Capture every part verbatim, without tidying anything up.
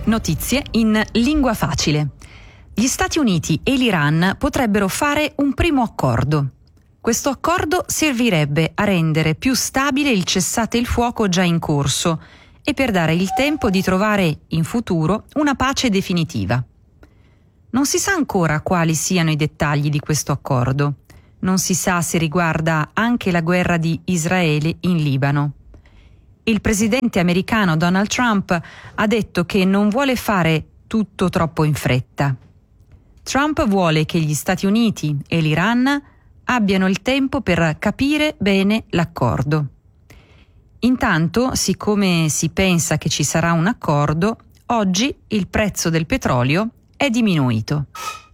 Notizie in lingua facile. Gli Stati Uniti e l'Iran potrebbero fare un primo accordo. Questo accordo servirebbe a rendere più stabile il cessate il fuoco già in corso e per dare il tempo di trovare in futuro una pace definitiva. Non si sa ancora quali siano i dettagli di questo accordo. Non si sa se riguarda anche la guerra di Israele in Libano. Il presidente americano Donald Trump ha detto che non vuole fare tutto troppo in fretta. Trump vuole che gli Stati Uniti e l'Iran abbiano il tempo per capire bene l'accordo. Intanto, siccome si pensa che ci sarà un accordo, oggi il prezzo del petrolio è diminuito.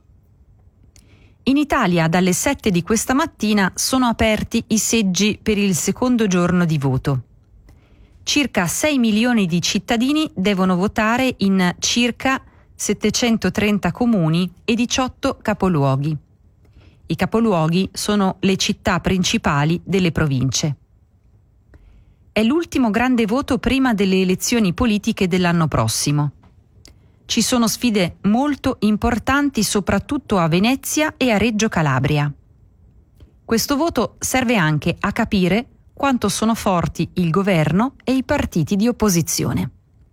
In Italia dalle sette di questa mattina sono aperti i seggi per il secondo giorno di voto. Circa sei milioni di cittadini devono votare in circa settecentotrenta comuni e diciotto capoluoghi. I capoluoghi sono le città principali delle province. È l'ultimo grande voto prima delle elezioni politiche dell'anno prossimo. Ci sono sfide molto importanti soprattutto a Venezia e a Reggio Calabria. Questo voto serve anche a capire quanto sono forti il governo e i partiti di opposizione.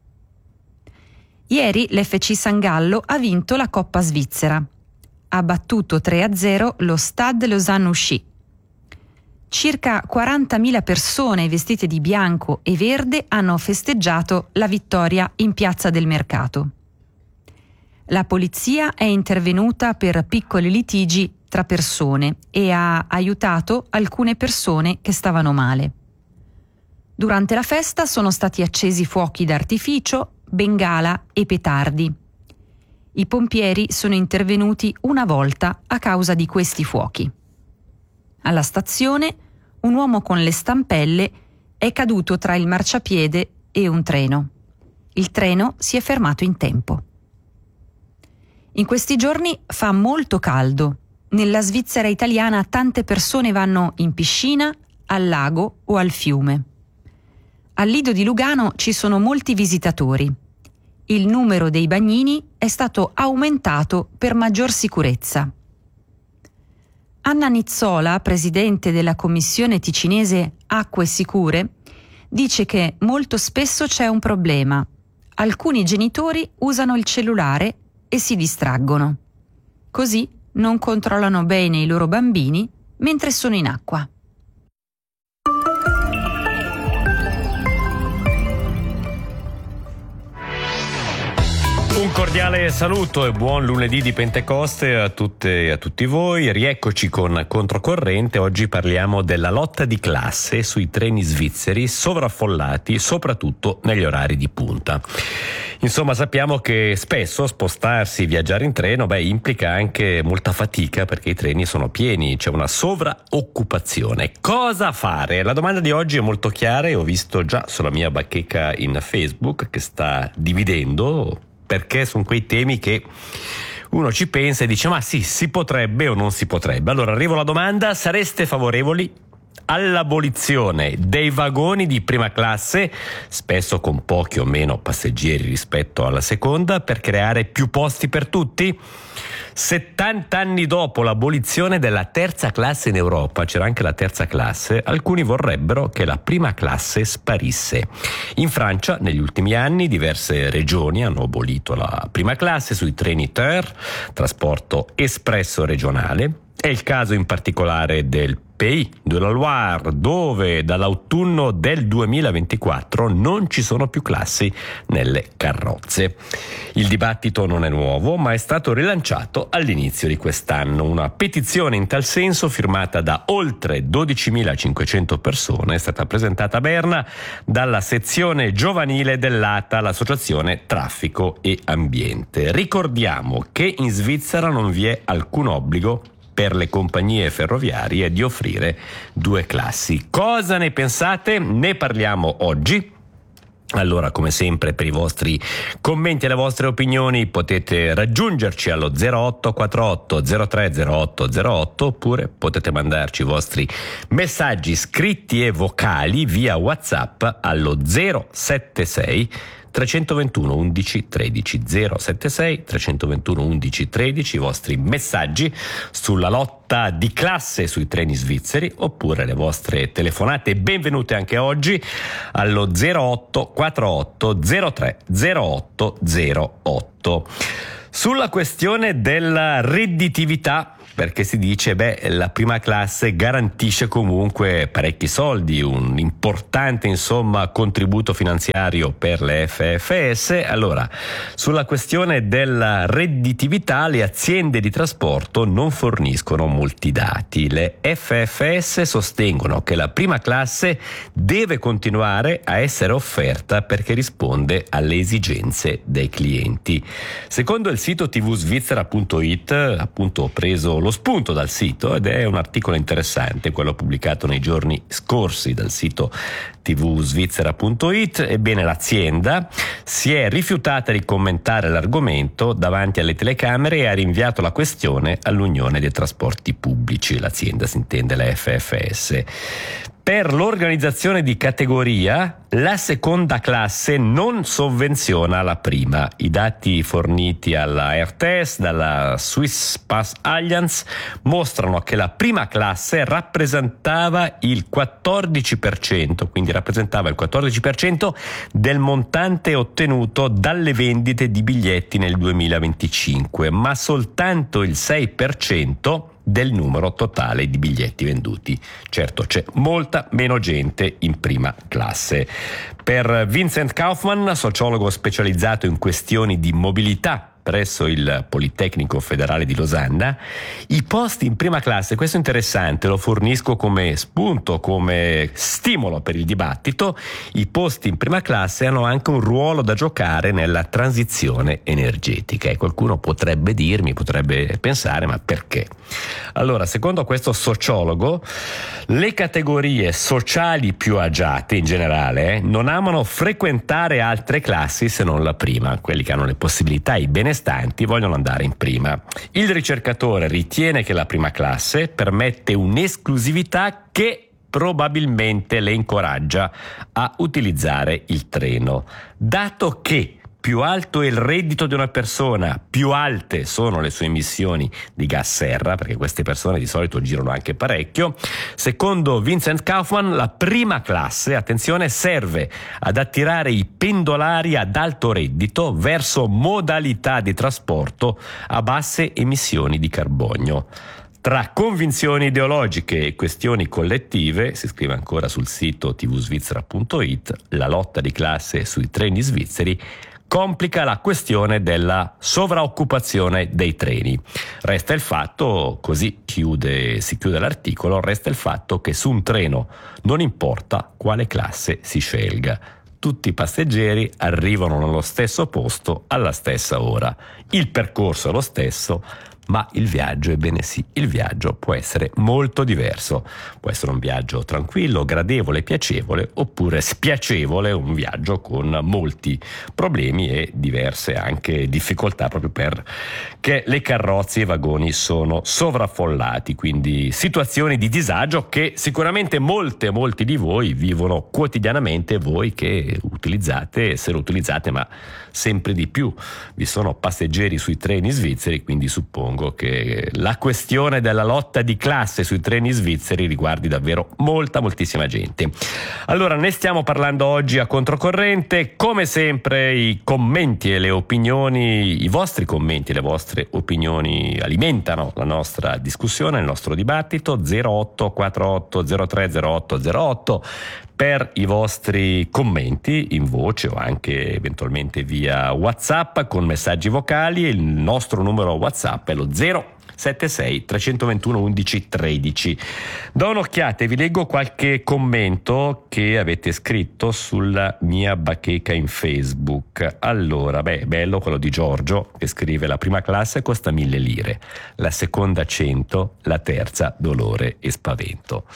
Ieri l'F C San Gallo ha vinto la Coppa Svizzera. Ha battuto tre a zero lo Stade Lausanne-Ouchy. Circa quarantamila persone vestite di bianco e verde hanno festeggiato la vittoria in Piazza del Mercato. La polizia è intervenuta per piccoli litigi tra persone e ha aiutato alcune persone che stavano male. Durante la festa sono stati accesi fuochi d'artificio, bengala e petardi. I pompieri sono intervenuti una volta a causa di questi fuochi. Alla stazione, un uomo con le stampelle è caduto tra il marciapiede e un treno. Il treno si è fermato in tempo. In questi giorni fa molto caldo. Nella Svizzera italiana tante persone vanno in piscina, al lago o al fiume. Al Lido di Lugano ci sono molti visitatori. Il numero dei bagnini è stato aumentato per maggior sicurezza. Anna Nizzola, presidente della Commissione ticinese Acque Sicure, dice che molto spesso c'è un problema. Alcuni genitori usano il cellulare e si distraggono. Così non controllano bene i loro bambini mentre sono in acqua. Un cordiale saluto e buon lunedì di Pentecoste a tutte e a tutti voi. Rieccoci con Controcorrente. Oggi parliamo della lotta di classe sui treni svizzeri sovraffollati, soprattutto negli orari di punta. Insomma, sappiamo che spesso spostarsi, viaggiare in treno, beh, implica anche molta fatica perché i treni sono pieni, c'è una sovraoccupazione. Cosa fare? La domanda di oggi è molto chiara e ho visto già sulla mia bacheca in Facebook che sta dividendo, perché sono quei temi che uno ci pensa e dice ma sì, si potrebbe o non si potrebbe. Allora arrivo alla domanda: sareste favorevoli all'abolizione dei vagoni di prima classe, spesso con pochi o meno passeggeri rispetto alla seconda, per creare più posti per tutti? settanta anni dopo l'abolizione della terza classe in Europa, c'era anche la terza classe, alcuni vorrebbero che la prima classe sparisse. In Francia, negli ultimi anni, diverse regioni hanno abolito la prima classe sui treni T E R, trasporto espresso regionale. È il caso in particolare del Pays de la Loire, dove dall'autunno del duemilaventiquattro non ci sono più classi nelle carrozze. Il dibattito non è nuovo, ma è stato rilanciato all'inizio di quest'anno. Una petizione in tal senso, firmata da oltre dodicimilacinquecento persone, è stata presentata a Berna dalla sezione giovanile dell'A T A, l'associazione Traffico e Ambiente. Ricordiamo che in Svizzera non vi è alcun obbligo per le compagnie ferroviarie di offrire due classi. Cosa ne pensate? Ne parliamo oggi Allora, come sempre, per i vostri commenti e le vostre opinioni potete raggiungerci allo zero otto quattro otto zero tre zero otto zero otto, oppure potete mandarci i vostri messaggi scritti e vocali via WhatsApp allo zero sette sei trecentoventuno undici tredici zero sette sei trecentoventuno undici tredici, i vostri messaggi sulla lotta di classe sui treni svizzeri, oppure le vostre telefonate benvenute anche oggi allo zero otto quattro otto zero tre zero otto zero otto. Sulla questione della redditività, perché si dice, beh, la prima classe garantisce comunque parecchi soldi, un importante, insomma, contributo finanziario per le F F S. Allora, sulla questione della redditività, le aziende di trasporto non forniscono molti dati. Le F F S sostengono che la prima classe deve continuare a essere offerta perché risponde alle esigenze dei clienti. Secondo il sito tvsvizzera punto it, appunto ho preso lo spunto dal sito, ed è un articolo interessante quello pubblicato nei giorni scorsi dal sito tvsvizzera punto it. Ebbene, l'azienda si è rifiutata di commentare l'argomento davanti alle telecamere e ha rinviato la questione all'Unione dei Trasporti Pubblici. L'azienda si intende la F F S. Per l'organizzazione di categoria, la seconda classe non sovvenziona la prima. I dati forniti alla R T S dalla Swiss Pass Alliance mostrano che la prima classe rappresentava il quattordici per cento, quindi rappresentava il quattordici per cento del montante ottenuto dalle vendite di biglietti nel duemilaventicinque, ma soltanto il sei per cento del numero totale di biglietti venduti. Certo, c'è molta meno gente in prima classe. Per Vincent Kaufmann, sociologo specializzato in questioni di mobilità presso il Politecnico Federale di Losanna, i posti in prima classe, questo è interessante, lo fornisco come spunto, come stimolo per il dibattito, i posti in prima classe hanno anche un ruolo da giocare nella transizione energetica, e qualcuno potrebbe dirmi, potrebbe pensare, ma perché? Allora, secondo questo sociologo, le categorie sociali più agiate in generale eh, non amano frequentare altre classi se non la prima. Quelli che hanno le possibilità, i benestanti, vogliono andare in prima. Il ricercatore ritiene che la prima classe permette un'esclusività che probabilmente le incoraggia a utilizzare il treno, dato che più alto è il reddito di una persona, più alte sono le sue emissioni di gas serra, perché queste persone di solito girano anche parecchio. Secondo Vincent Kaufmann, la prima classe, attenzione, serve ad attirare i pendolari ad alto reddito verso modalità di trasporto a basse emissioni di carbonio. Tra convinzioni ideologiche e questioni collettive, si scrive ancora sul sito tvsvizzera punto it, la lotta di classe sui treni svizzeri complica la questione della sovraoccupazione dei treni. Resta il fatto, così chiude, si chiude l'articolo, resta il fatto che su un treno non importa quale classe si scelga. Tutti i passeggeri arrivano nello stesso posto alla stessa ora. Il percorso è lo stesso, ma il viaggio, ebbene sì, il viaggio può essere molto diverso. Può essere un viaggio tranquillo, gradevole, piacevole, oppure spiacevole, un viaggio con molti problemi e diverse anche difficoltà, proprio perché le carrozze e i vagoni sono sovraffollati, quindi situazioni di disagio che sicuramente molte, molti di voi vivono quotidianamente, voi che utilizzate, se lo utilizzate, ma sempre di più. Vi sono passeggeri sui treni svizzeri, quindi suppongo che la questione della lotta di classe sui treni svizzeri riguardi davvero molta, moltissima gente. Allora, ne stiamo parlando oggi a Controcorrente. Come sempre i commenti e le opinioni, i vostri commenti e le vostre opinioni alimentano la nostra discussione, il nostro dibattito. Zero otto quattro otto zero tre zero otto zero otto per i vostri commenti in voce o anche eventualmente via WhatsApp con messaggi vocali. Il nostro numero WhatsApp è lo zero sette sei trecentoventuno undici tredici. Do un'occhiata e vi leggo qualche commento che avete scritto sulla mia bacheca in Facebook. Allora, beh, bello quello di Giorgio che scrive: la prima classe costa mille lire, la seconda cento, la terza dolore e spavento.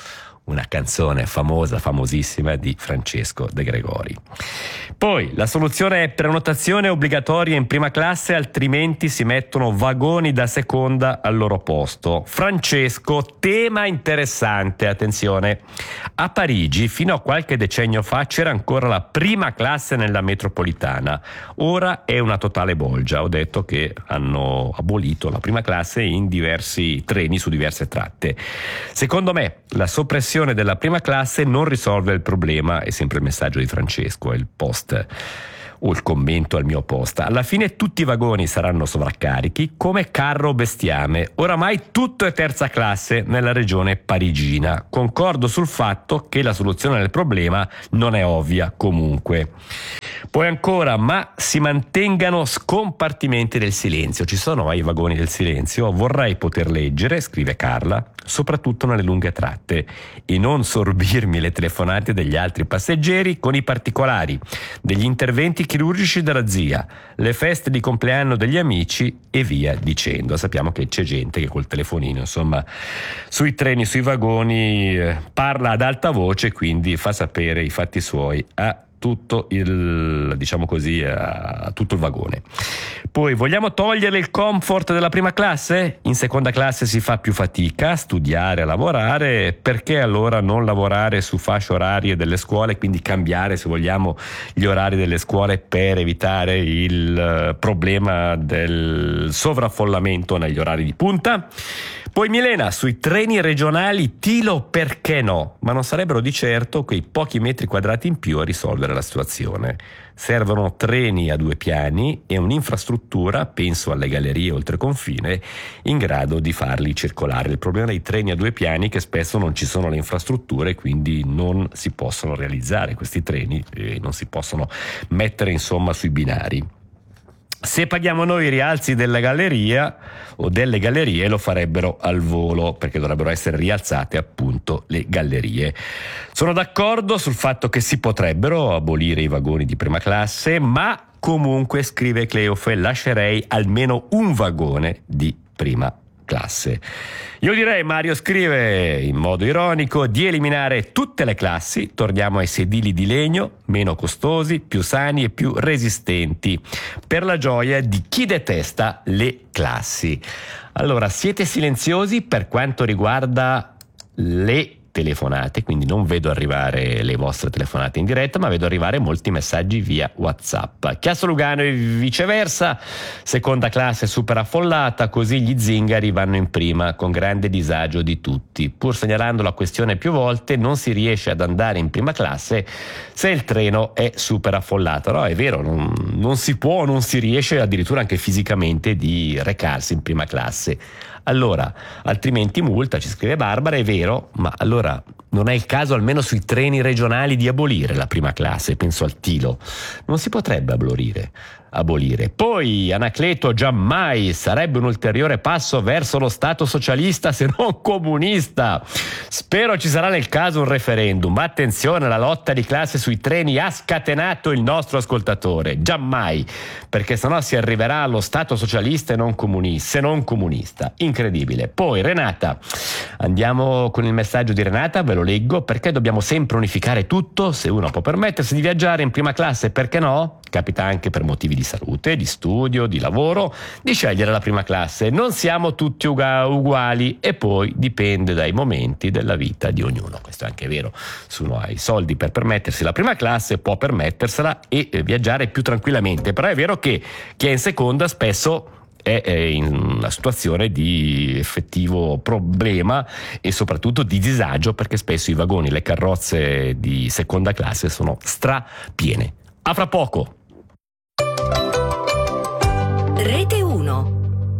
una canzone famosa, famosissima di Francesco De Gregori. Poi la soluzione è prenotazione obbligatoria in prima classe, altrimenti si mettono vagoni da seconda al loro posto. Francesco, tema interessante, attenzione. A Parigi fino a qualche decennio fa c'era ancora la prima classe nella metropolitana, ora è una totale bolgia. Ho detto che hanno abolito la prima classe in diversi treni su diverse tratte. Secondo me la soppressione della prima classe non risolve il problema, è sempre il messaggio di Francesco, è il post o il commento al mio post. Alla fine tutti i vagoni saranno sovraccarichi come carro bestiame. Oramai tutto è terza classe nella regione parigina. Concordo sul fatto che la soluzione del problema non è ovvia comunque. Poi ancora, ma si mantengano scompartimenti del silenzio. Ci sono ai vagoni del silenzio? Vorrei poter leggere, scrive Carla, soprattutto nelle lunghe tratte, e non sorbirmi le telefonate degli altri passeggeri con i particolari, degli interventi chirurgici della zia, le feste di compleanno degli amici e via dicendo. Sappiamo che c'è gente che col telefonino, insomma, sui treni, sui vagoni eh, parla ad alta voce, quindi fa sapere i fatti suoi a tutto il, diciamo così, a tutto il vagone. Poi vogliamo togliere il comfort della prima classe? In seconda classe si fa più fatica a studiare, a lavorare, perché allora non lavorare su fasce orarie delle scuole, quindi cambiare, se vogliamo, gli orari delle scuole per evitare il problema del sovraffollamento negli orari di punta? Poi Milena, sui treni regionali Tilo perché no? Ma non sarebbero di certo quei pochi metri quadrati in più a risolvere la situazione. Servono treni a due piani e un'infrastruttura, penso alle gallerie oltreconfine, in grado di farli circolare. Il problema dei treni a due piani è che spesso non ci sono le infrastrutture, quindi non si possono realizzare questi treni e non si possono mettere insomma sui binari. Se paghiamo noi i rialzi della galleria o delle gallerie lo farebbero al volo, perché dovrebbero essere rialzate appunto le gallerie. Sono d'accordo sul fatto che si potrebbero abolire i vagoni di prima classe, ma comunque, scrive Cleofe, lascerei almeno un vagone di prima classe. Io direi, Mario scrive in modo ironico, di eliminare tutte le classi, torniamo ai sedili di legno, meno costosi, più sani e più resistenti, per la gioia di chi detesta le classi. Allora, siete silenziosi per quanto riguarda le telefonate, quindi non vedo arrivare le vostre telefonate in diretta, ma vedo arrivare molti messaggi via WhatsApp. Chiasso Lugano e viceversa, seconda classe super affollata, così gli zingari vanno in prima con grande disagio di tutti. Pur segnalando la questione più volte, non si riesce ad andare in prima classe se il treno è super affollato. No, è vero, non, non si può, non si riesce addirittura anche fisicamente di recarsi in prima classe. Allora, altrimenti multa, ci scrive Barbara, è vero, ma allora non è il caso almeno sui treni regionali di abolire la prima classe, penso al Tilo. Non si potrebbe abolire. abolire. Poi Anacleto, giammai, sarebbe un ulteriore passo verso lo Stato socialista se non comunista. Spero ci sarà nel caso un referendum, ma attenzione, la lotta di classe sui treni ha scatenato il nostro ascoltatore, giammai, perché sennò si arriverà allo Stato socialista e non comunista, se non comunista. Incredibile. Poi Renata, andiamo con il messaggio di Renata, ve lo leggo: perché dobbiamo sempre unificare tutto? Se uno può permettersi di viaggiare in prima classe, perché no? Capita anche per motivi di salute, di studio, di lavoro, di scegliere la prima classe. Non siamo tutti uguali e poi dipende dai momenti della vita di ognuno. Questo è anche vero. Se uno ha i soldi per permettersi la prima classe, può permettersela e viaggiare più tranquillamente. Però è vero che chi è in seconda spesso è in una situazione di effettivo problema e soprattutto di disagio, perché spesso i vagoni, le carrozze di seconda classe sono strapiene. A fra poco. Rete uno.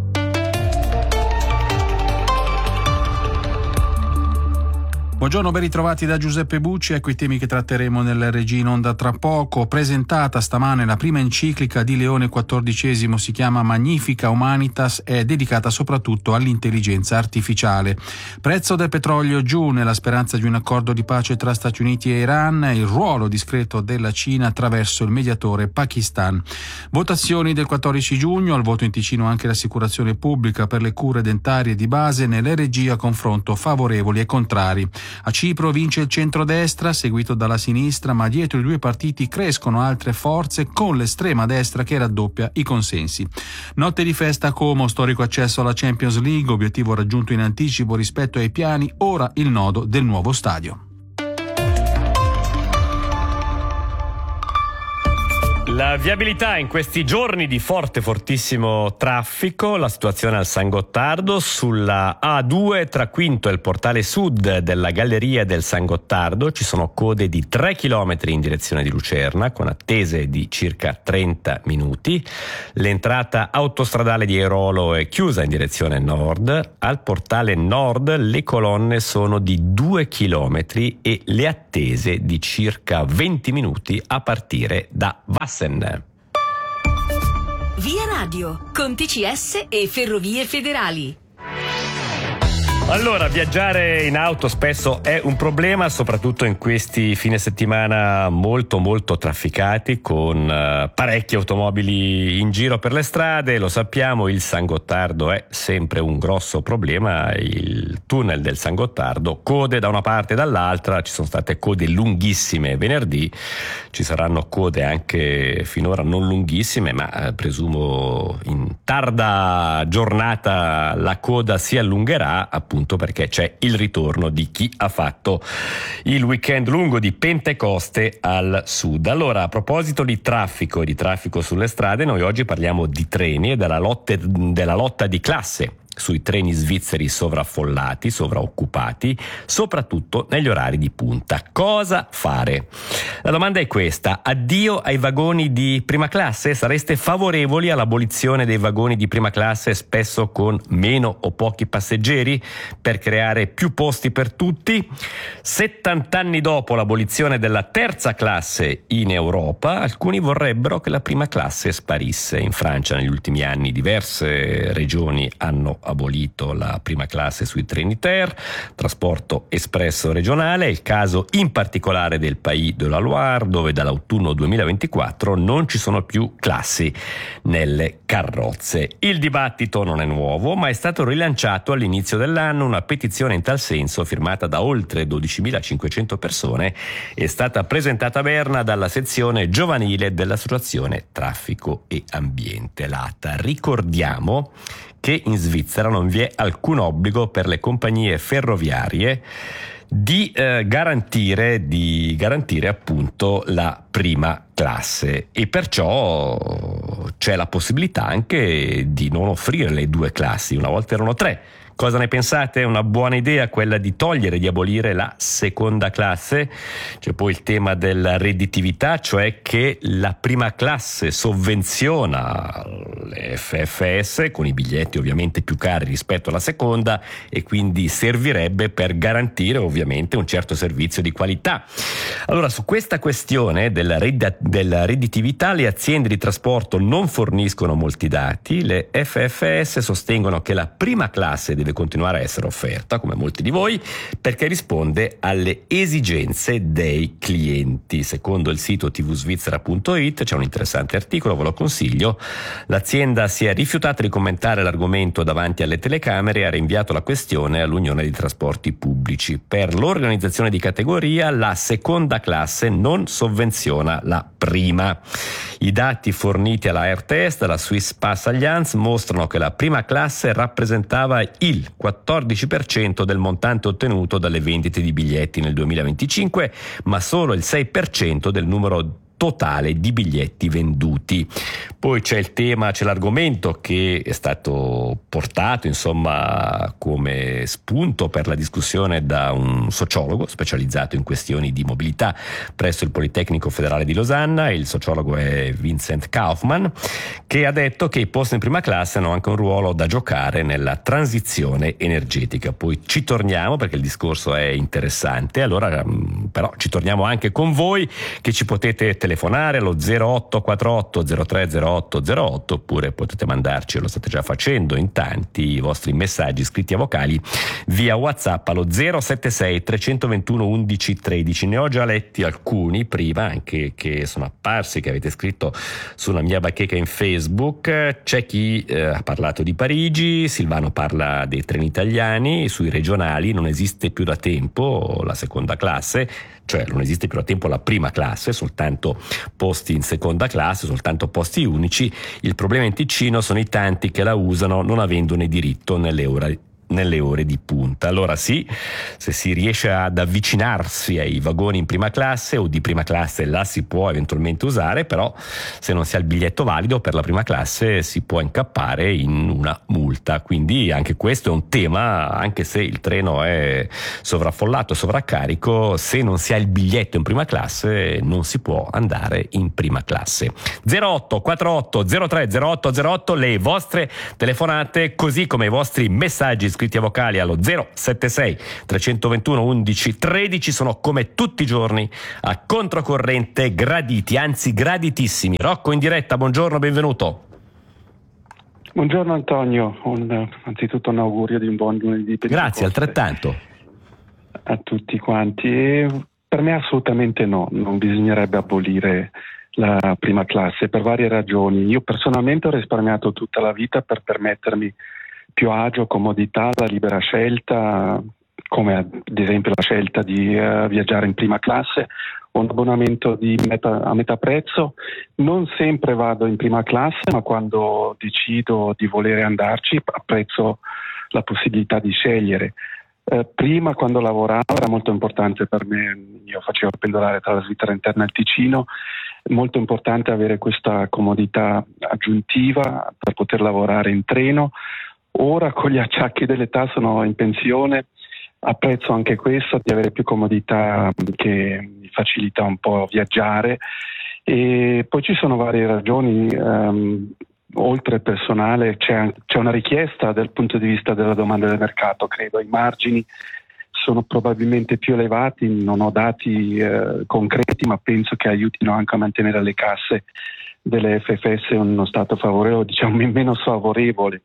Buongiorno, ben ritrovati da Giuseppe Bucci. Ecco i temi che tratteremo nel Regina Onda tra poco. Presentata stamane la prima enciclica di Leone quattordicesimo, si chiama Magnifica Humanitas, è dedicata soprattutto all'intelligenza artificiale. Prezzo del petrolio giù nella speranza di un accordo di pace tra Stati Uniti e Iran, il ruolo discreto della Cina attraverso il mediatore Pakistan. Votazioni del quattordici giugno, al voto in Ticino anche l'assicurazione pubblica per le cure dentarie di base, nelle regie a confronto favorevoli e contrari. A Cipro vince il centrodestra, seguito dalla sinistra, ma dietro i due partiti crescono altre forze con l'estrema destra che raddoppia i consensi. Notte di festa a Como, storico accesso alla Champions League, obiettivo raggiunto in anticipo rispetto ai piani, ora il nodo del nuovo stadio. La viabilità in questi giorni di forte, fortissimo traffico, la situazione al San Gottardo, sulla A due tra Quinto e il portale sud della galleria del San Gottardo ci sono code di tre chilometri in direzione di Lucerna con attese di circa trenta minuti. L'entrata autostradale di Airolo è chiusa in direzione nord. Al portale nord le colonne sono di due chilometri e le attese di circa venti minuti a partire da Vassen. Via Radio, con T C S e Ferrovie Federali. Allora, viaggiare in auto spesso è un problema, soprattutto in questi fine settimana molto molto trafficati, con uh, parecchie automobili in giro per le strade. Lo sappiamo, il San Gottardo è sempre un grosso problema, il tunnel del San Gottardo, code da una parte e dall'altra, ci sono state code lunghissime venerdì, ci saranno code anche finora non lunghissime, ma eh, presumo in tarda giornata la coda si allungherà, appunto perché c'è il ritorno di chi ha fatto il weekend lungo di Pentecoste al sud. Allora, a proposito di traffico e di traffico sulle strade, noi oggi parliamo di treni e della, lotte, della lotta di classe sui treni svizzeri sovraffollati, sovraoccupati, soprattutto negli orari di punta. Cosa fare? La domanda è questa: addio ai vagoni di prima classe? Sareste favorevoli all'abolizione dei vagoni di prima classe, spesso con meno o pochi passeggeri, per creare più posti per tutti? settant'anni dopo l'abolizione della terza classe in Europa, alcuni vorrebbero che la prima classe sparisse. In Francia negli ultimi anni diverse regioni hanno abolito la prima classe sui treni T E R, trasporto espresso regionale. È il caso in particolare del Pays de la Loire, dove dall'autunno duemilaventiquattro non ci sono più classi nelle carrozze. Il dibattito non è nuovo, ma è stato rilanciato all'inizio dell'anno. Una petizione in tal senso, firmata da oltre dodicimilacinquecento persone, è stata presentata a Berna dalla sezione giovanile dell'associazione Traffico e Ambiente, l'A T A. Ricordiamo che in Svizzera non vi è alcun obbligo per le compagnie ferroviarie di eh, garantire di garantire appunto la prima classe, e perciò c'è la possibilità anche di non offrire le due classi. Una volta erano tre. Cosa ne pensate? È una buona idea quella di togliere, di abolire la seconda classe? C'è poi il tema della redditività, cioè che la prima classe sovvenziona le F F S con i biglietti ovviamente più cari rispetto alla seconda, e quindi servirebbe per garantire ovviamente un certo servizio di qualità. Allora, su questa questione della, redd- della redditività le aziende di trasporto non forniscono molti dati. Le F F S sostengono che la prima classe deve continuare a essere offerta, come molti di voi, perché risponde alle esigenze dei clienti. Secondo il sito t v svizzera punto i t c'è un interessante articolo, ve lo consiglio. L'azienda si è rifiutata di commentare l'argomento davanti alle telecamere e ha rinviato la questione all'Unione dei Trasporti Pubblici. Per l'organizzazione di categoria, la seconda classe non sovvenziona la prima. I dati forniti alla Airtest, dalla Swiss Pass Alliance, mostrano che la prima classe rappresentava il quattordici per cento del montante ottenuto dalle vendite di biglietti nel duemilaventicinque, ma solo il sei per cento del numero totale di biglietti venduti. Poi c'è il tema, c'è l'argomento che è stato portato insomma come spunto per la discussione da un sociologo specializzato in questioni di mobilità presso il Politecnico Federale di Losanna. Il sociologo è Vincent Kaufmann, che ha detto che i posti in prima classe hanno anche un ruolo da giocare nella transizione energetica. Poi ci torniamo perché il discorso è interessante, allora però ci torniamo anche con voi che ci potete telefonare allo zero otto quattro otto zero tre zero zero otto zero otto, oppure potete mandarci, lo state già facendo in tanti, i vostri messaggi scritti a vocali via WhatsApp allo zero sette sei tre due uno undici tredici. Ne ho già letti alcuni prima, anche che sono apparsi, che avete scritto sulla mia bacheca in Facebook. C'è chi eh, ha parlato di Parigi, Silvano parla dei treni italiani, sui regionali non esiste più da tempo la seconda classe, cioè non esiste più da tempo la prima classe, soltanto posti in seconda classe, soltanto posti unici. Il problema in Ticino sono i tanti che la usano non avendone diritto nelle ore nelle ore di punta. Allora sì, se si riesce ad avvicinarsi ai vagoni in prima classe o di prima classe la si può eventualmente usare, però se non si ha il biglietto valido per la prima classe si può incappare in una multa. Quindi anche questo è un tema, anche se il treno è sovraffollato, sovraccarico, se non si ha il biglietto in prima classe non si può andare in prima classe. zero otto quattro otto zero tre zero otto zero otto, le vostre telefonate, così come i vostri messaggi scritti a vocali allo zero sette sei tre due uno undici tredici, sono come tutti i giorni a controcorrente graditi, anzi graditissimi. Rocco in diretta, buongiorno, benvenuto. Buongiorno Antonio, un, anzitutto un augurio di un buon lunedì. Grazie, altrettanto. A tutti quanti. E per me assolutamente no, non bisognerebbe abolire la prima classe per varie ragioni. Io personalmente ho risparmiato tutta la vita per permettermi più agio, comodità, la libera scelta, come ad esempio la scelta di uh, viaggiare in prima classe, un abbonamento di meta, a metà prezzo. Non sempre vado in prima classe, ma quando decido di volere andarci apprezzo la possibilità di scegliere. Uh, prima, quando lavoravo, era molto importante per me, io facevo pendolare tra la Svizzera interna e il Ticino, molto importante avere questa comodità aggiuntiva per poter lavorare in treno. Ora con gli acciacchi dell'età, sono in pensione, apprezzo anche questo, di avere più comodità che mi facilita un po' viaggiare. E poi ci sono varie ragioni, um, oltre il personale c'è, c'è una richiesta dal punto di vista della domanda del mercato, credo. I margini sono probabilmente più elevati, non ho dati eh, concreti, ma penso che aiutino anche a mantenere le casse delle F F S in uno stato favorevole, diciamo meno sfavorevole.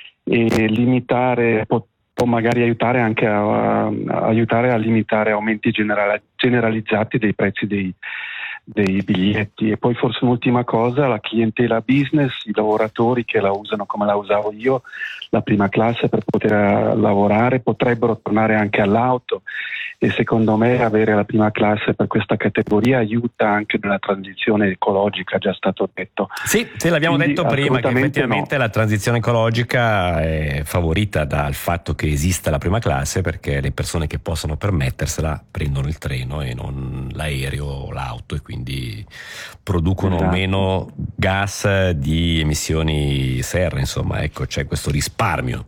E limitare può, può magari aiutare anche a, a aiutare a limitare aumenti generali, generalizzati dei prezzi dei, dei biglietti. E poi forse un'ultima cosa, la clientela business, i lavoratori che la usano come la usavo io, la prima classe, per poter lavorare, potrebbero tornare anche all'auto, e secondo me avere la prima classe per questa categoria aiuta anche nella transizione ecologica, già stato detto. Sì, sì, l'abbiamo Quindi, detto prima che effettivamente no. La transizione ecologica è favorita dal fatto che esista la prima classe, perché le persone che possono permettersela prendono il treno e non l'aereo o l'auto, e quindi producono esatto. meno gas di emissioni serra, insomma, ecco, c'è questo risparmio.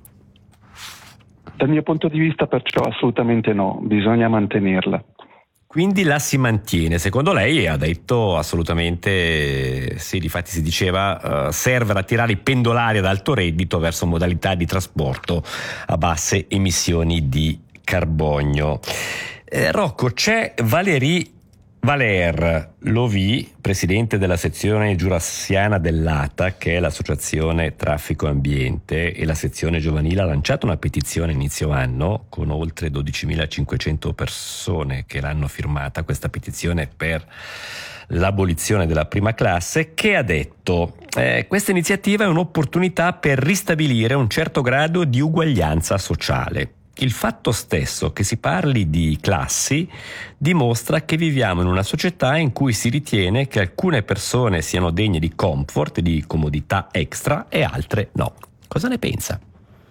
Dal mio punto di vista perciò assolutamente no, bisogna mantenerla. Quindi la si mantiene, secondo lei? Ha detto assolutamente sì, difatti si diceva uh, serve ad attirare i pendolari ad alto reddito verso modalità di trasporto a basse emissioni di carbonio. Eh, Rocco, c'è Valérie Valer Lovi, presidente della sezione giurassiana dell'A T A, che è l'associazione Traffico Ambiente, e la sezione giovanile ha lanciato una petizione inizio anno con oltre dodicimilacinquecento persone che l'hanno firmata, questa petizione per l'abolizione della prima classe, che ha detto eh, questa iniziativa è un'opportunità per ristabilire un certo grado di uguaglianza sociale. Il fatto stesso che si parli di classi dimostra che viviamo in una società in cui si ritiene che alcune persone siano degne di comfort, di comodità extra, e altre no. Cosa ne pensa?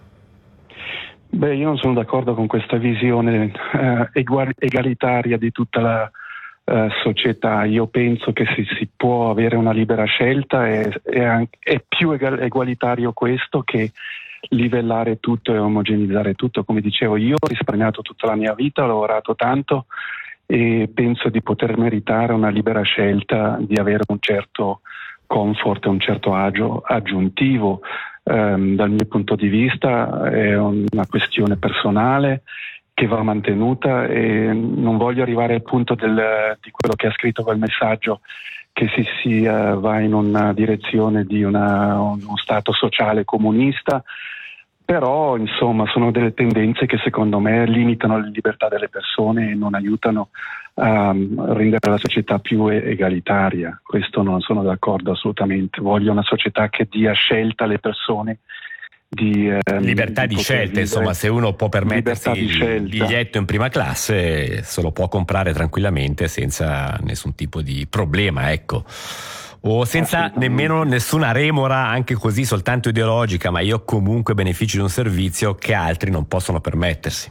Beh, io non sono d'accordo con questa visione eh, egual- egalitaria di tutta la eh, società. Io penso che si, si può avere una libera scelta, e è, anche, è più egal- egualitario questo che livellare tutto e omogenizzare tutto. Come dicevo, io ho risparmiato tutta la mia vita, ho lavorato tanto e penso di poter meritare una libera scelta, di avere un certo comfort e un certo agio aggiuntivo. Um, dal mio punto di vista è una questione personale che va mantenuta, e non voglio arrivare al punto del, di quello che ha scritto quel messaggio, che si, si uh, va in una direzione di una, uno stato sociale comunista, però insomma sono delle tendenze che secondo me limitano la libertà delle persone e non aiutano a rendere la società più egalitaria. Questo non sono d'accordo assolutamente. Voglio una società che dia scelta alle persone. Di, ehm, libertà di, di scelta, vivere. Insomma, se uno può permettersi il biglietto in prima classe, se lo può comprare tranquillamente senza nessun tipo di problema, ecco, o senza nemmeno nessuna remora, anche così soltanto ideologica, ma io comunque beneficio di un servizio che altri non possono permettersi.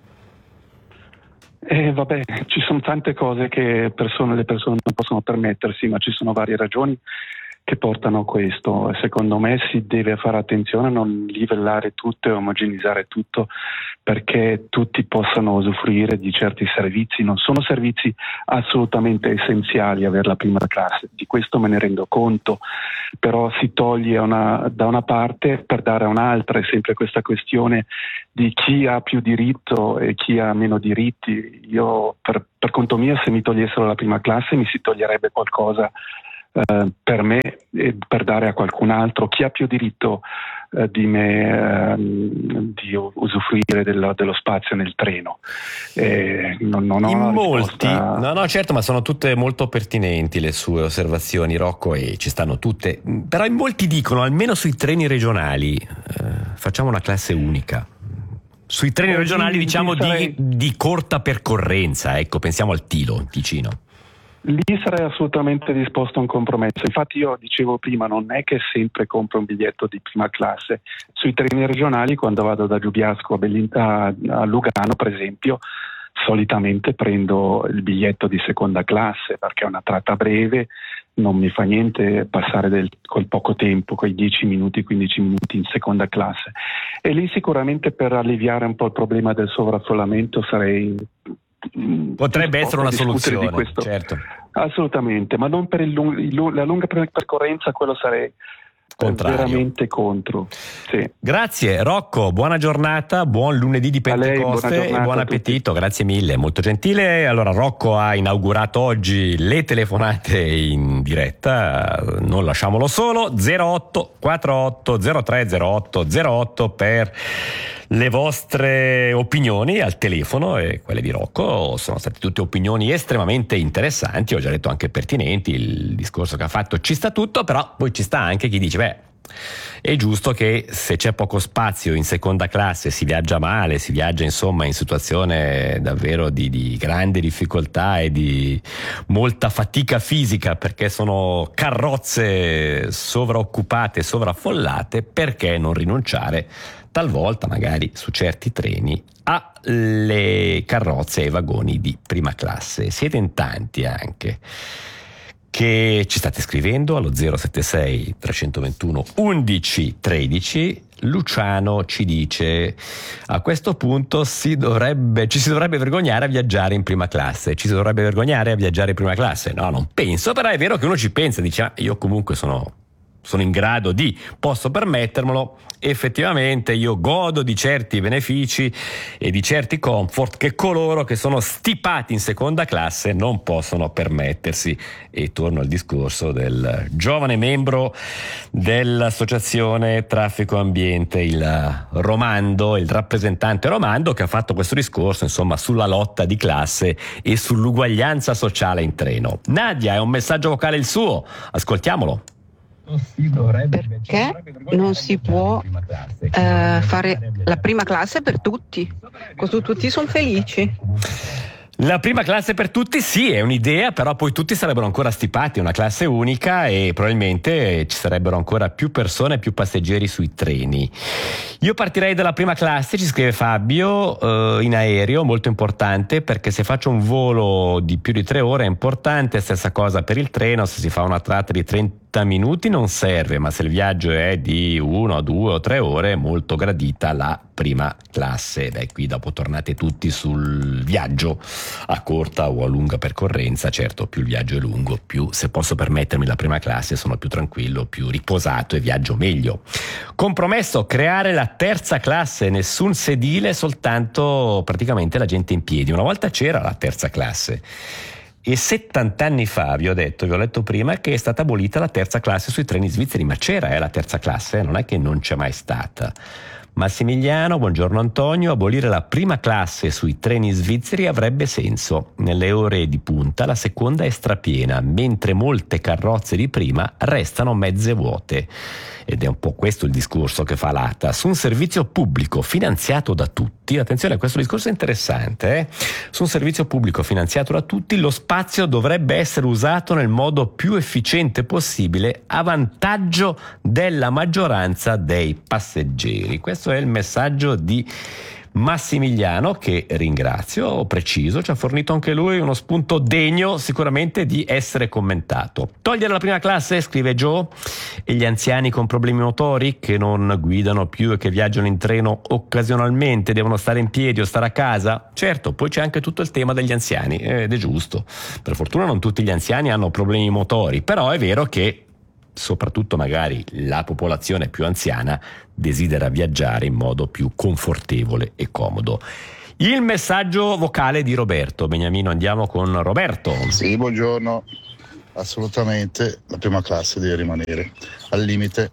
Eh, vabbè, ci sono tante cose che persone, le persone non possono permettersi, ma ci sono varie ragioni che portano a questo. Secondo me si deve fare attenzione a non livellare tutto e omogenizzare tutto, perché tutti possano usufruire di certi servizi. Non sono servizi assolutamente essenziali avere la prima classe, di questo me ne rendo conto, però si toglie una, da una parte per dare a un'altra. È sempre questa questione di chi ha più diritto e chi ha meno diritti. Io per, per conto mio, se mi togliessero la prima classe mi si toglierebbe qualcosa Uh, per me e per dare a qualcun altro. Chi ha più diritto uh, di me uh, di usufruire dello, dello spazio nel treno? Eh, non, non ho in molti, risposta... no no certo, ma sono tutte molto pertinenti le sue osservazioni, Rocco, e ci stanno tutte, però in molti dicono almeno sui treni regionali uh, facciamo una classe unica. Sui treni eh, regionali diciamo sarei... di, di corta percorrenza, ecco, pensiamo al Tilo Ticino. Lì sarei assolutamente disposto a un compromesso. Infatti io dicevo prima, non è che sempre compro un biglietto di prima classe. Sui treni regionali, quando vado da Giubiasco a, Bellin- a, a Lugano per esempio, solitamente prendo il biglietto di seconda classe, perché è una tratta breve, non mi fa niente passare del, col poco tempo, quei dieci minuti, quindici minuti in seconda classe. E lì sicuramente per alleviare un po' il problema del sovraffollamento sarei... potrebbe essere una soluzione, di questo. Certo. Assolutamente, ma non per il lung- il lung- la lunga percorrenza, quello sarei contrario. Veramente contro. Sì. Grazie Rocco, buona giornata, buon lunedì di Pentecoste lei, e buon appetito, grazie mille, molto gentile. Allora Rocco ha inaugurato oggi le telefonate in diretta, non lasciamolo solo. Zero otto quattro zero tre zero otto zero otto per le vostre opinioni al telefono, e quelle di Rocco sono state tutte opinioni estremamente interessanti, ho già detto anche pertinenti. Il discorso che ha fatto ci sta tutto, però poi ci sta anche chi dice beh, è giusto che se c'è poco spazio in seconda classe si viaggia male, si viaggia insomma in situazione davvero di, di grande difficoltà e di molta fatica fisica, perché sono carrozze sovraoccupate, sovraffollate, perché non rinunciare talvolta magari su certi treni alle carrozze e ai vagoni di prima classe. Siete in tanti anche che ci state scrivendo allo zero sette sei tre due uno undici tredici. Luciano ci dice: a questo punto si dovrebbe, ci si dovrebbe vergognare a viaggiare in prima classe. Ci si dovrebbe vergognare a viaggiare in prima classe? No, non penso, però è vero che uno ci pensa, dice ah, io comunque sono sono in grado di, posso permettermelo, effettivamente io godo di certi benefici e di certi comfort che coloro che sono stipati in seconda classe non possono permettersi. E torno al discorso del giovane membro dell'associazione Traffico Ambiente, il Romando, il rappresentante Romando, che ha fatto questo discorso insomma sulla lotta di classe e sull'uguaglianza sociale in treno. Nadia, è un messaggio vocale il suo, ascoltiamolo. Perché non si può eh, fare la prima classe per tutti, così tutti sono felici. La prima classe per tutti sì, è un'idea, però poi tutti sarebbero ancora stipati, una classe unica, e probabilmente ci sarebbero ancora più persone, più passeggeri sui treni. Io partirei dalla prima classe, ci scrive Fabio, eh, in aereo, molto importante, perché se faccio un volo di più di tre ore è importante. Stessa cosa per il treno, se si fa una tratta di trenta quaranta minuti non serve, ma se il viaggio è di uno, due o tre ore è molto gradita la prima classe. Beh, qui dopo tornate tutti sul viaggio a corta o a lunga percorrenza. Certo, più il viaggio è lungo, più, se posso permettermi, la prima classe sono più tranquillo, più riposato e viaggio meglio. Compromesso: creare la terza classe, nessun sedile, soltanto praticamente la gente in piedi. Una volta c'era la terza classe e settanta anni fa, vi ho detto, vi ho letto prima che è stata abolita la terza classe sui treni svizzeri, ma c'era eh, la terza classe, eh, non è che non c'è mai stata. Massimiliano, buongiorno Antonio, abolire la prima classe sui treni svizzeri avrebbe senso. Nelle ore di punta la seconda è strapiena, mentre molte carrozze di prima restano mezze vuote. Ed è un po' questo il discorso che fa l'A T A. Su un servizio pubblico finanziato da tutti, attenzione, questo discorso è interessante, eh? Su un servizio pubblico finanziato da tutti, lo spazio dovrebbe essere usato nel modo più efficiente possibile a vantaggio della maggioranza dei passeggeri. Questo è il messaggio di Massimiliano, che ringrazio, preciso, ci ha fornito anche lui uno spunto degno sicuramente di essere commentato. Togliere la prima classe, scrive Joe, e gli anziani con problemi motori che non guidano più e che viaggiano in treno occasionalmente devono stare in piedi o stare a casa? Certo, poi c'è anche tutto il tema degli anziani, ed è giusto. Per fortuna non tutti gli anziani hanno problemi motori, però è vero che soprattutto magari la popolazione più anziana desidera viaggiare in modo più confortevole e comodo. Il messaggio vocale di Roberto. Beniamino, andiamo con Roberto. Sì, buongiorno. Assolutamente la prima classe deve rimanere, al limite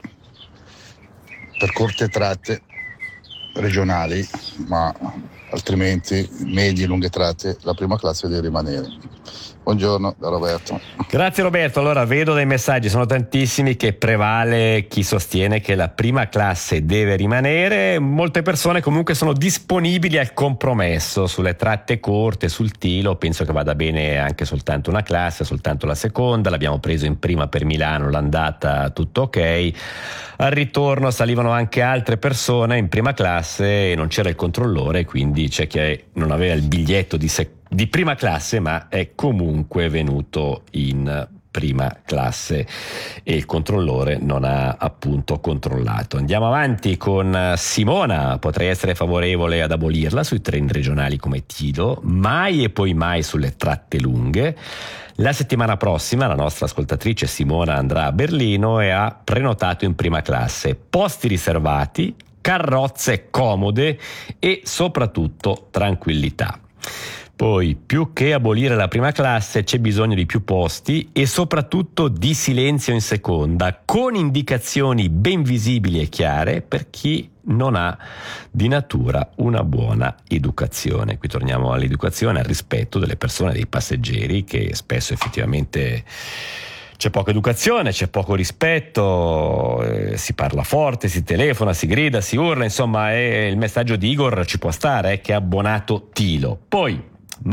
per corte tratte regionali, ma altrimenti medie e lunghe tratte la prima classe deve rimanere. Buongiorno da Roberto. Grazie Roberto. Allora, vedo dei messaggi, sono tantissimi, che prevale chi sostiene che la prima classe deve rimanere. Molte persone comunque sono disponibili al compromesso sulle tratte corte, sul Tilo. Penso che vada bene anche soltanto una classe, soltanto la seconda. L'abbiamo preso in prima per Milano, l'andata tutto ok. Al ritorno salivano anche altre persone in prima classe e non c'era il controllore, quindi c'è chi non aveva il biglietto di seconda di prima classe, ma è comunque venuto in prima classe e il controllore non ha appunto controllato. Andiamo avanti con Simona. Potrei essere favorevole ad abolirla sui treni regionali come Tilo, mai e poi mai sulle tratte lunghe. La settimana prossima la nostra ascoltatrice Simona andrà a Berlino e ha prenotato in prima classe, posti riservati, carrozze comode e soprattutto tranquillità. Poi, più che abolire la prima classe, c'è bisogno di più posti e soprattutto di silenzio in seconda, con indicazioni ben visibili e chiare per chi non ha di natura una buona educazione. Qui torniamo all'educazione, al rispetto delle persone, dei passeggeri, che spesso effettivamente c'è poca educazione, c'è poco rispetto, eh, si parla forte, si telefona, si grida, si urla, insomma, e il messaggio di Igor ci può stare, eh, che ha abbonato Tilo. Poi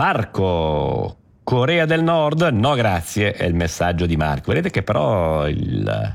Marco, Corea del Nord, no grazie, è il messaggio di Marco. Vedete che però il,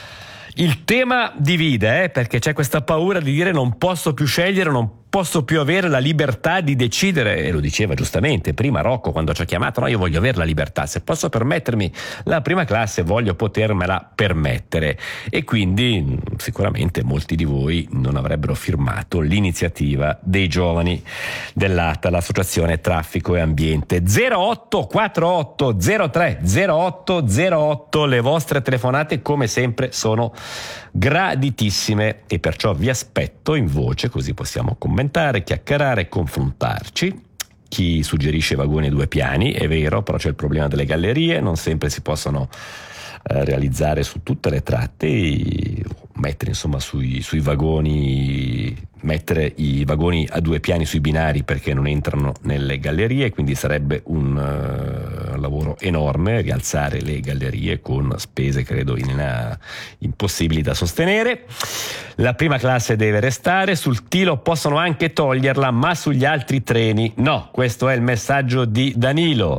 il tema divide, eh, perché c'è questa paura di dire non posso più scegliere, non posso più avere la libertà di decidere, e lo diceva giustamente prima Rocco quando ci ha chiamato, no, io voglio avere la libertà, se posso permettermi la prima classe voglio potermela permettere, e quindi sicuramente molti di voi non avrebbero firmato l'iniziativa dei giovani dell'A T A, l'associazione Traffico e Ambiente. Zero otto quattro otto zero tre zero otto zero otto, le vostre telefonate come sempre sono graditissime e perciò vi aspetto in voce, così possiamo commentare, chiacchierare, confrontarci. Chi suggerisce vagoni a due piani, è vero, però c'è il problema delle gallerie, non sempre si possono eh, realizzare su tutte le tratte, mettere insomma sui, sui vagoni, mettere i vagoni a due piani sui binari perché non entrano nelle gallerie, quindi sarebbe un uh, lavoro enorme rialzare le gallerie con spese credo in, uh, impossibili da sostenere. La prima classe deve restare, sul Tilo possono anche toglierla, ma sugli altri treni no. Questo è il messaggio di Danilo.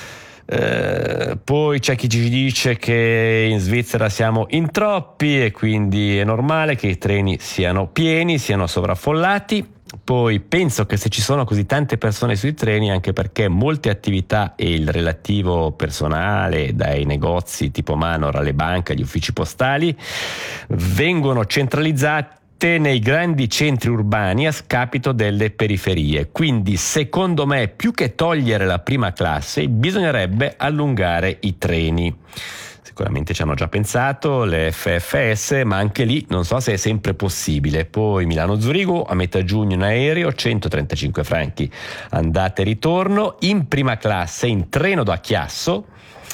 Eh, poi c'è chi ci dice che in Svizzera siamo in troppi e quindi è normale che i treni siano pieni, siano sovraffollati. Poi penso che se ci sono così tante persone sui treni, anche perché molte attività e il relativo personale, dai negozi tipo Manor alle banche, agli uffici postali, vengono centralizzati nei grandi centri urbani a scapito delle periferie. Quindi secondo me, più che togliere la prima classe, bisognerebbe allungare i treni. Sicuramente ci hanno già pensato le F F S, ma anche lì non so se è sempre possibile. Poi Milano-Zurigo a metà giugno in aereo, centotrentacinque franchi andata e ritorno. In prima classe in treno da Chiasso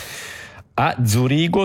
a Zurigo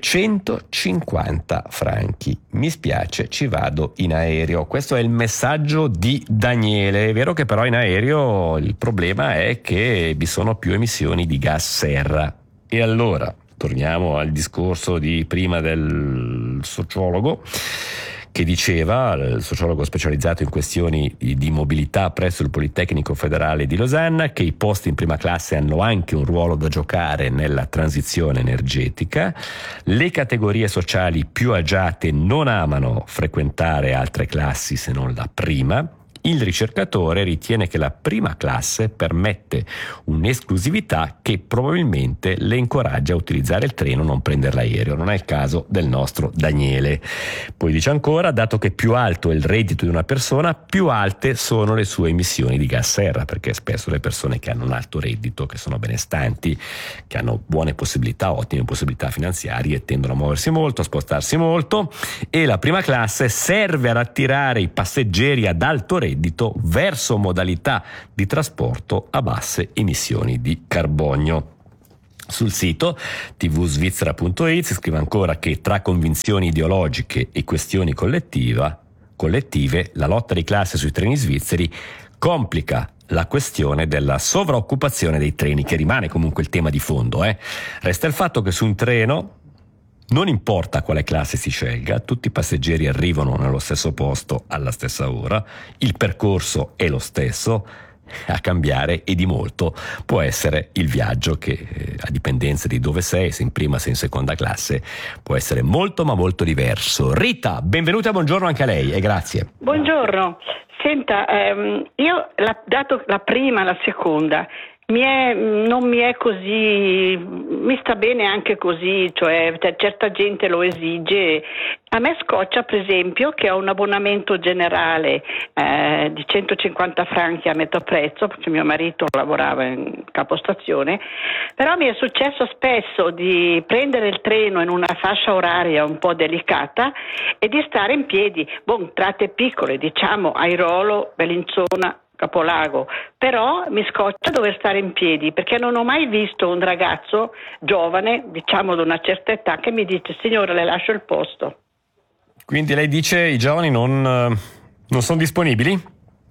duecentocinquanta franchi. Mi spiace, ci vado in aereo. Questo è il messaggio di Daniele. È vero che però in aereo il problema è che vi sono più emissioni di gas serra. E allora torniamo al discorso di prima del sociologo che diceva, il sociologo specializzato in questioni di mobilità presso il Politecnico Federale di Losanna, che i posti in prima classe hanno anche un ruolo da giocare nella transizione energetica. Le categorie sociali più agiate non amano frequentare altre classi se non la prima. Il ricercatore ritiene che la prima classe permette un'esclusività che probabilmente le incoraggia a utilizzare il treno, non prendere l'aereo. Non è il caso del nostro Daniele. Poi dice ancora, dato che più alto è il reddito di una persona, più alte sono le sue emissioni di gas serra, perché spesso le persone che hanno un alto reddito, che sono benestanti, che hanno buone possibilità, ottime possibilità finanziarie, tendono a muoversi molto, a spostarsi molto, e la prima classe serve ad attirare i passeggeri ad alto reddito verso modalità di trasporto a basse emissioni di carbonio. Sul sito t v svizzera punto it si scrive ancora che tra convinzioni ideologiche e questioni collettiva, collettive, la lotta di classe sui treni svizzeri complica la questione della sovraoccupazione dei treni, che rimane comunque il tema di fondo. Eh. Resta il fatto che su un treno, non importa quale classe si scelga, tutti i passeggeri arrivano nello stesso posto alla stessa ora, il percorso è lo stesso, a cambiare e di molto può essere il viaggio che, eh, a dipendenza di dove sei, se in prima se in seconda classe, può essere molto ma molto diverso. Rita, benvenuta e buongiorno anche a lei e grazie. Buongiorno, senta, ehm, io la, dato la prima e la seconda, Mi è, non mi è così, mi sta bene anche così, cioè certa gente lo esige. A me scoccia per esempio che ho un abbonamento generale eh, di centocinquanta franchi a metà prezzo, perché mio marito lavorava in capostazione, però mi è successo spesso di prendere il treno in una fascia oraria un po' delicata e di stare in piedi, bon, tratte piccole, diciamo Airolo, Bellinzona, Capolago, però mi scoccia dover stare in piedi, perché non ho mai visto un ragazzo giovane, diciamo di una certa età, che mi dice: signora, le lascio il posto. Quindi lei dice i giovani non, non sono disponibili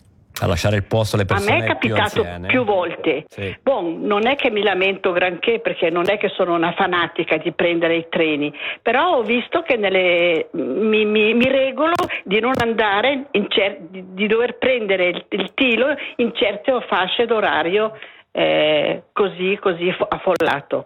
a lasciare il posto alle persone più anziane? A me è capitato più, più volte. Sì. Bon, non è che mi lamento granché, perché non è che sono una fanatica di prendere i treni, però ho visto che nelle, mi, mi, mi regolo di non andare in cer- di, di dover prendere il, il tilo in certe fasce d'orario eh, così così affollato.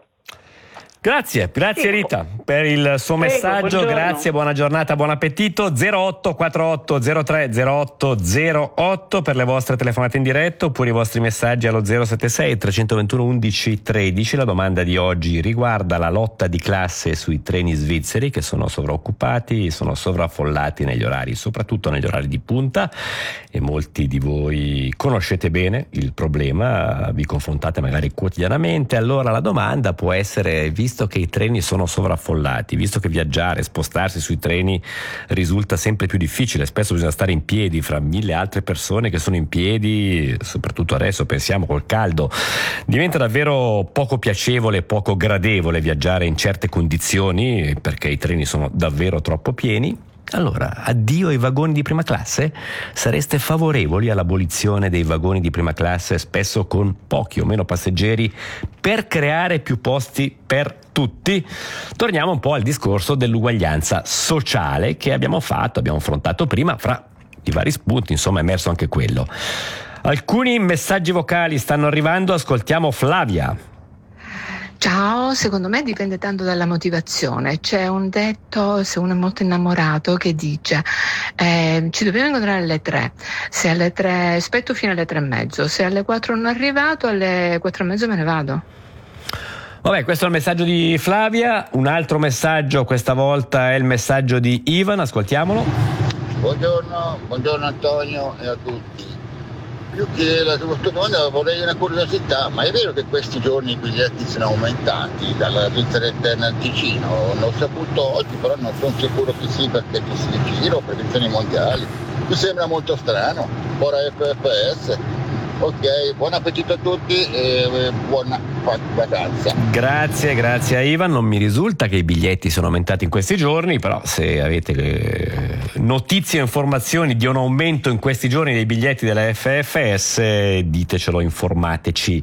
Grazie, grazie Rita per il suo Prego, messaggio, buongiorno. grazie, buona giornata, buon appetito. Zero otto quattro zero tre zero otto zero otto per le vostre telefonate in diretta, oppure i vostri messaggi allo zero sette sei tre due uno undici tredici. La domanda di oggi riguarda la lotta di classe sui treni svizzeri, che sono sovraoccupati, sono sovraffollati negli orari, soprattutto negli orari di punta, e molti di voi conoscete bene il problema, vi confrontate magari quotidianamente. Allora la domanda può essere: visto che i treni sono sovraffollati, visto che viaggiare, spostarsi sui treni risulta sempre più difficile, spesso bisogna stare in piedi fra mille altre persone che sono in piedi, soprattutto adesso pensiamo col caldo, diventa davvero poco piacevole, poco gradevole viaggiare in certe condizioni, perché i treni sono davvero troppo pieni. Allora, addio ai vagoni di prima classe? Sareste favorevoli all'abolizione dei vagoni di prima classe, spesso con pochi o meno passeggeri, per creare più posti per tutti? Torniamo un po' al discorso dell'uguaglianza sociale che abbiamo fatto, abbiamo affrontato prima, fra i vari spunti, insomma è emerso anche quello. Alcuni messaggi vocali stanno arrivando, ascoltiamo Flavia. Ciao, secondo me dipende tanto dalla motivazione. C'è un detto, se uno è molto innamorato, che dice eh, ci dobbiamo incontrare alle tre, se alle tre aspetto fino alle tre e mezzo, se alle quattro non è arrivato, alle quattro e mezzo me ne vado. Vabbè, questo è il messaggio di Flavia. Un altro messaggio, questa volta è il messaggio di Ivan, ascoltiamolo. Buongiorno, buongiorno Antonio e a tutti. Più che la tua domanda vorrei una curiosità, ma è vero che questi giorni i biglietti sono aumentati dalla Svizzera Eterna al Ticino? L'ho saputo oggi, però non sono sicuro che sì, perché ci si giro per elezioni mondiali. Mi sembra molto strano, ora F F S. Ok, buon appetito a tutti e buona vacanza. Grazie, grazie a Ivan. Non mi risulta che i biglietti sono aumentati in questi giorni, però se avete notizie o informazioni di un aumento in questi giorni dei biglietti della F F S, ditecelo, informateci.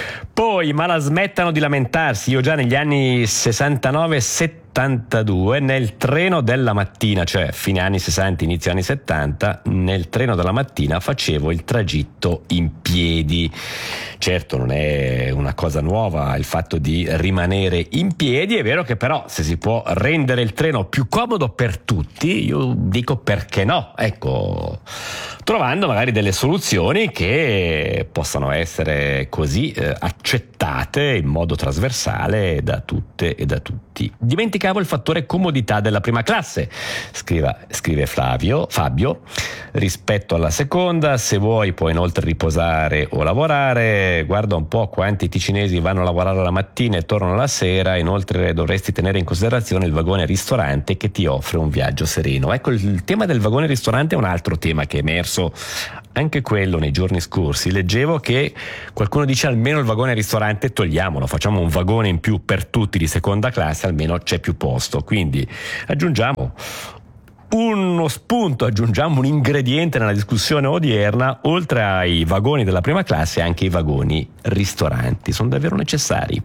Poi, ma la smettano di lamentarsi. Io già negli anni sessantanove settantadue nel treno della mattina, cioè fine anni sessanta, inizio anni settanta, nel treno della mattina facevo il tragitto in piedi. Certo, non è una cosa nuova il fatto di rimanere in piedi, è vero che però se si può rendere il treno più comodo per tutti, io dico perché no, ecco, trovando magari delle soluzioni che possano essere così eh, accettate in modo trasversale da tutte e da tutti. Dimenticavo il fattore comodità della prima classe, scriva, scrive Flavio, Fabio, rispetto alla seconda. Se vuoi puoi inoltre riposare o lavorare. Guarda un po' quanti ticinesi vanno a lavorare la mattina e tornano la sera. Inoltre dovresti tenere in considerazione il vagone ristorante che ti offre un viaggio sereno. Ecco, il tema del vagone ristorante è un altro tema che è emerso anche quello nei giorni scorsi. Leggevo che qualcuno dice almeno il vagone ristorante togliamolo, facciamo un vagone in più per tutti di seconda classe, almeno c'è più posto. Quindi aggiungiamo uno spunto, aggiungiamo un ingrediente nella discussione odierna: oltre ai vagoni della prima classe anche i vagoni ristoranti sono davvero necessari.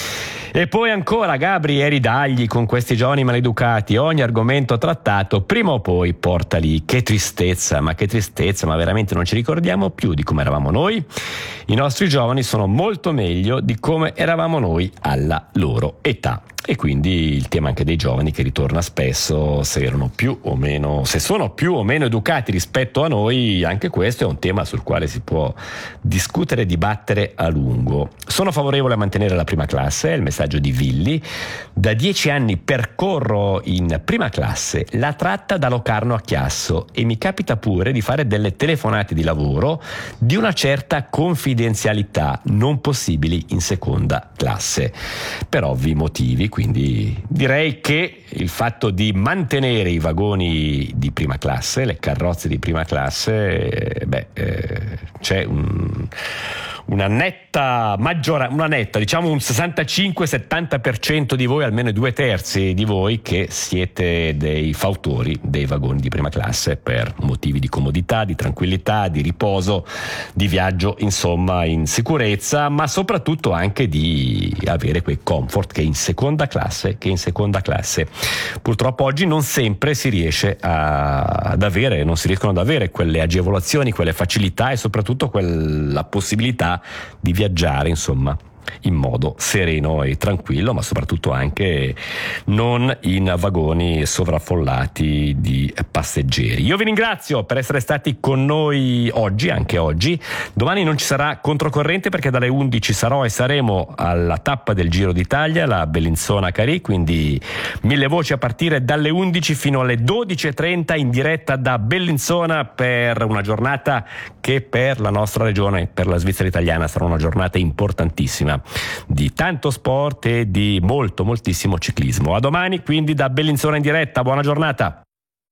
E poi ancora, Gabri e ridagli con questi giovani maleducati, ogni argomento trattato prima o poi porta lì. Che tristezza, ma che tristezza, ma veramente non ci ricordiamo più di come eravamo noi. I nostri giovani sono molto meglio di come eravamo noi alla loro età. E quindi il tema anche dei giovani che ritorna spesso, se erano più o meno, se sono più o meno educati rispetto a noi, anche questo è un tema sul quale si può discutere e dibattere a lungo. Sono favorevole a mantenere la prima classe, è il messaggio di Villi. Da dieci anni percorro in prima classe la tratta da Locarno a Chiasso e mi capita pure di fare delle telefonate di lavoro di una certa confidenzialità non possibili in seconda classe, per ovvi motivi. Quindi direi che il fatto di mantenere i vagoni di prima classe, le carrozze di prima classe, beh, eh, c'è un, una netta maggioranza, una netta, diciamo un sessantacinque settanta per cento di voi, almeno due terzi di voi, che siete dei fautori dei vagoni di prima classe per motivi di comodità, di tranquillità, di riposo, di viaggio, insomma, in sicurezza, ma soprattutto anche di avere quei comfort che in seconda classe che in seconda classe purtroppo oggi non sempre si riesce a, ad avere, non si riescono ad avere quelle agevolazioni, quelle facilità e soprattutto quella possibilità di viaggiare, insomma, in modo sereno e tranquillo, ma soprattutto anche non in vagoni sovraffollati di passeggeri. Io vi ringrazio per essere stati con noi oggi, anche oggi. Domani non ci sarà controcorrente perché dalle undici sarò e saremo alla tappa del Giro d'Italia, la Bellinzona-Carì, quindi mille voci a partire dalle undici fino alle dodici e trenta in diretta da Bellinzona, per una giornata che per la nostra regione, per la Svizzera italiana, sarà una giornata importantissima, di tanto sport e di molto moltissimo ciclismo. A domani quindi da Bellinzona in diretta, buona giornata.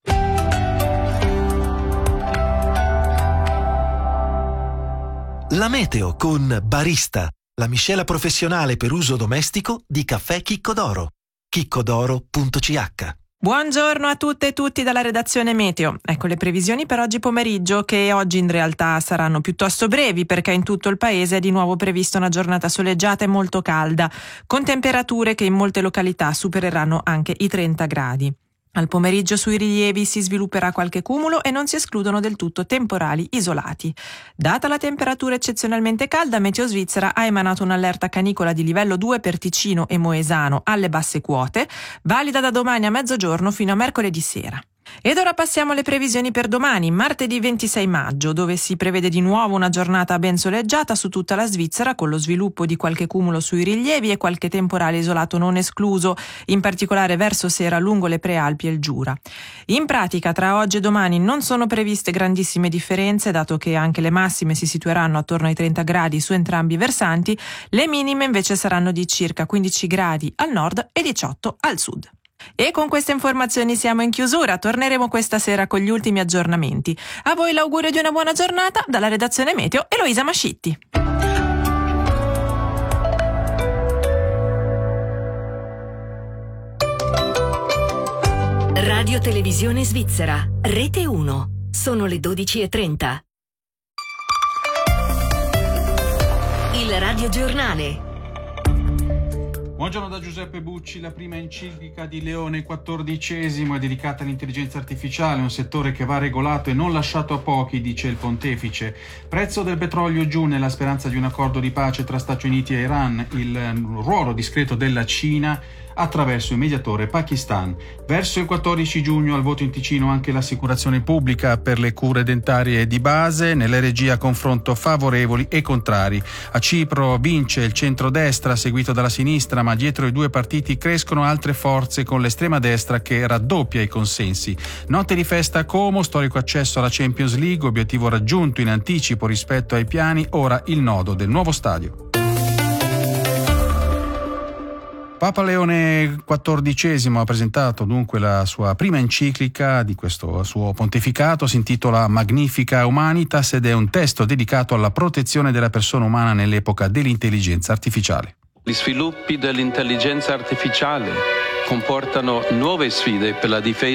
La meteo con Barista, la miscela professionale per uso domestico di caffè Chicco d'Oro. chiccodoro punto c h. Buongiorno a tutte e tutti dalla redazione Meteo. Ecco le previsioni per oggi pomeriggio, che oggi in realtà saranno piuttosto brevi perché in tutto il paese è di nuovo prevista una giornata soleggiata e molto calda, con temperature che in molte località supereranno anche i trenta gradi. Al pomeriggio sui rilievi si svilupperà qualche cumulo e non si escludono del tutto temporali isolati. Data la temperatura eccezionalmente calda, Meteo Svizzera ha emanato un'allerta canicola di livello due per Ticino e Moesano alle basse quote, valida da domani a mezzogiorno fino a mercoledì sera. Ed ora passiamo alle previsioni per domani, martedì ventisei maggio, dove si prevede di nuovo una giornata ben soleggiata su tutta la Svizzera, con lo sviluppo di qualche cumulo sui rilievi e qualche temporale isolato non escluso, in particolare verso sera lungo le Prealpi e il Giura. In pratica, tra oggi e domani non sono previste grandissime differenze, dato che anche le massime si situeranno attorno ai trenta gradi su entrambi i versanti, le minime invece saranno di circa quindici gradi al nord e diciotto al sud. E con queste informazioni siamo in chiusura, torneremo questa sera con gli ultimi aggiornamenti. A voi l'augurio di una buona giornata dalla redazione Meteo, Eloisa Mascitti. Radio Televisione Svizzera, Rete uno. Sono le dodici e trenta. Il Radio Giornale. Buongiorno da Giuseppe Bucci. La prima enciclica di Leone quattordicesimo è dedicata all'intelligenza artificiale, un settore che va regolato e non lasciato a pochi, dice il pontefice. Prezzo del petrolio giù nella speranza di un accordo di pace tra Stati Uniti e Iran, il ruolo discreto della Cina attraverso il mediatore Pakistan. Verso il quattordici giugno al voto in Ticino anche l'assicurazione pubblica per le cure dentarie di base, nelle regie a confronto favorevoli e contrari. A Cipro vince il centrodestra seguito dalla sinistra, ma dietro i due partiti crescono altre forze con l'estrema destra che raddoppia i consensi. Notte di festa a Como, storico accesso alla Champions League, obiettivo raggiunto in anticipo rispetto ai piani, ora il nodo del nuovo stadio. Papa Leone quattordicesimo ha presentato dunque la sua prima enciclica di questo suo pontificato, si intitola Magnifica Humanitas ed è un testo dedicato alla protezione della persona umana nell'epoca dell'intelligenza artificiale. Gli sviluppi dell'intelligenza artificiale comportano nuove sfide per la difesa